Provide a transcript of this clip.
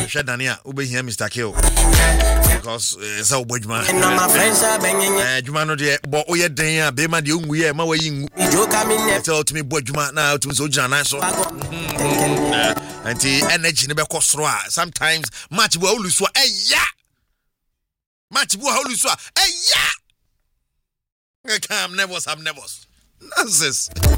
Shadania, Ube here, Mr. Kill. Because so Bodjuma. Jumano de Boya Daya, Bema de Unguya, Maway. Tell to me Bodjuma now to Sojana. So, and the energy never cost. Sometimes much will lose. Ya! Much will lose. Ya! I can't never have never. Nonsense.